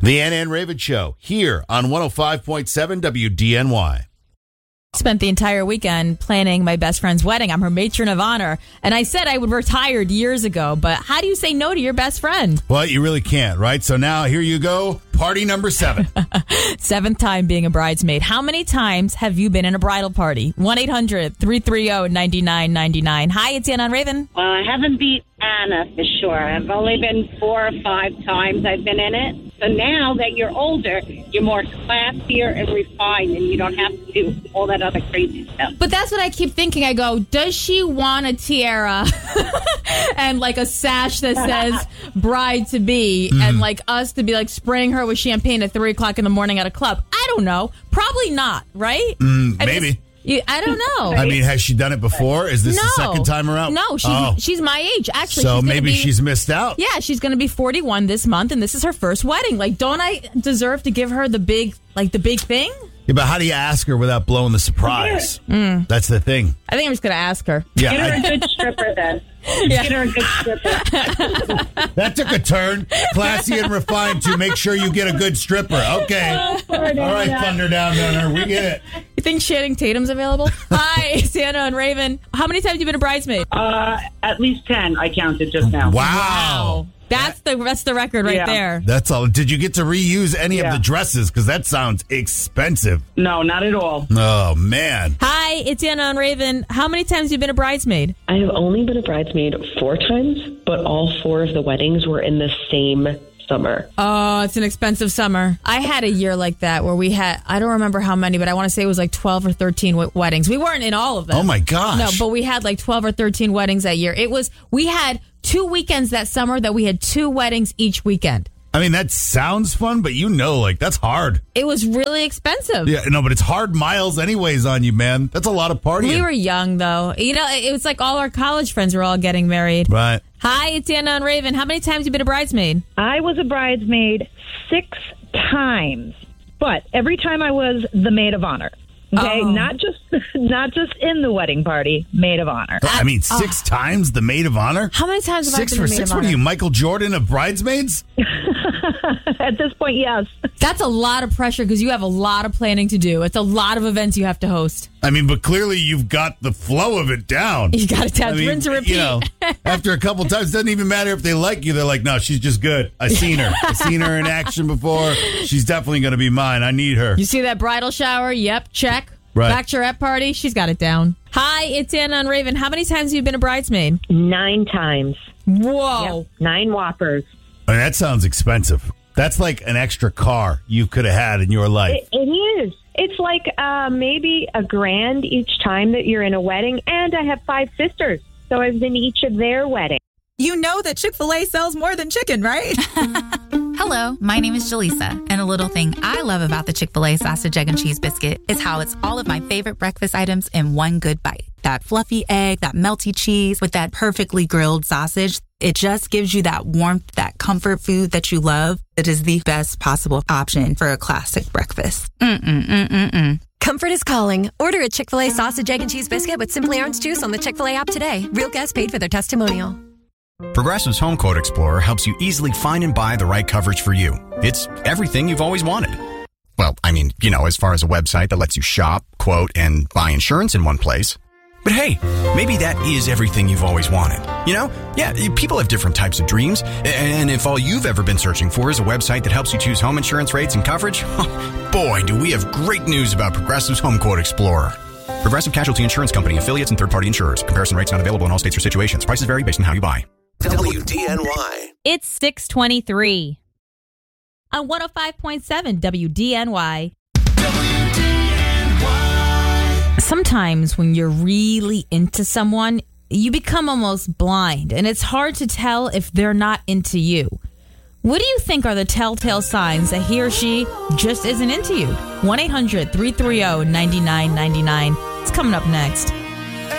The Ann and Raven Show here on 105.7 WDNY. Spent the entire weekend planning my best friend's wedding. I'm her matron of honor. And I said I would retired years ago, but how do you say no to your best friend? Well, you really can't, right? So now here you go. Party number 7. 7th time being a bridesmaid. How many times have you been in a bridal party? 1-800-330-9999. Hi, it's Anna and Raven. Well, I haven't beat Anna for sure. I've only been 4 or 5 times I've been in it. So now that you're older, you're more classier and refined, and you don't have to do all that other crazy stuff. But that's what I keep thinking. I go, does she want a tiara and like a sash that says bride to be and like us to be like spraying her with champagne at 3 o'clock in the morning at a club? I don't know. Probably not, right? Maybe. I don't know. I mean, has she done it before? Is this the second time around? No, she's my age. Actually, so maybe she's missed out. Yeah, she's going to be 41 this month, and this is her first wedding. Like, don't I deserve to give her the big thing? Yeah, but how do you ask her without blowing the surprise? That's the thing. I think I'm just going to ask her. Yeah, Get her a good stripper then. Yeah. Get her a good stripper. That took a turn. Classy and refined to make sure you get a good stripper. Okay. All right, Thunder Down Donor. We get it. You think Channing Tatum's available? Hi, Santa and Raven. How many times have you been a bridesmaid? At least 10, I counted just now. Wow. That's the record right there. That's all. Did you get to reuse any of Yeah. the dresses? Because that sounds expensive. No, not at all. Oh, man. Hi, it's Anna and Raven. How many times have you been a bridesmaid? I have only been a bridesmaid 4 times, but all 4 of the weddings were in the same summer. Oh, it's an expensive summer. I had a year like that where we had, I don't remember how many, but I want to say it was like 12 or 13 weddings. We weren't in all of them. Oh, my gosh. No, but we had like 12 or 13 weddings that year. We had 2 weekends that summer that we had 2 weddings each weekend. I mean, that sounds fun, but that's hard. It was really expensive. Yeah, no, but it's hard miles anyways on you, man. That's a lot of partying. We were young, though. You know, it was like all our college friends were all getting married. Right. Hi, it's Anna and Raven. How many times have you been a bridesmaid? I was a bridesmaid 6 times, but every time I was the maid of honor. Okay, Oh. not just in the wedding party, maid of honor. I mean, 6 times the maid of honor? How many times have 6 I been for the maid 6? of What honor? are you, Michael Jordan of bridesmaids? At this point, yes. That's a lot of pressure because you have a lot of planning to do. It's a lot of events you have to host. I mean, but clearly you've got the flow of it down. You got to rinse and repeat. You know, after a couple times, it doesn't even matter if they like you. They're like, no, she's just good. I've seen her. I've seen her in action before. She's definitely going to be mine. I need her. You see that bridal shower? Yep, check. Right. Bachelorette party? She's got it down. Hi, it's Anna and Raven. How many times have you been a bridesmaid? 9 times. Whoa. Yep, 9 whoppers. I mean, that sounds expensive. That's like an extra car you could have had in your life. It is. It's like maybe $1,000 each time that you're in a wedding. And I have 5 sisters, so I've been each of their weddings. You know that Chick-fil-A sells more than chicken, right? Hello, my name is Jaleesa, and a little thing I love about the Chick-fil-A sausage, egg, and cheese biscuit is how it's all of my favorite breakfast items in one good bite. That fluffy egg, that melty cheese with that perfectly grilled sausage. It just gives you that warmth, that comfort food that you love. It is the best possible option for a classic breakfast. Comfort is calling. Order a Chick-fil-A sausage, egg, and cheese biscuit with Simply Orange Juice on the Chick-fil-A app today. Real guests paid for their testimonial. Progressive's Home Quote Explorer helps you easily find and buy the right coverage for you. It's everything you've always wanted. Well, I mean, as far as a website that lets you shop, quote, and buy insurance in one place. But hey, maybe that is everything you've always wanted. Yeah, people have different types of dreams. And if all you've ever been searching for is a website that helps you choose home insurance rates and coverage, boy, do we have great news about Progressive's Home Quote Explorer. Progressive Casualty Insurance Company, affiliates, and third-party insurers. Comparison rates not available in all states or situations. Prices vary based on how you buy. WDNY. It's 6:23 on 105.7 WDNY. Sometimes when you're really into someone, you become almost blind, and it's hard to tell if they're not into you. What do you think are the telltale signs that he or she just isn't into you? 1-800-330-9999. It's coming up next.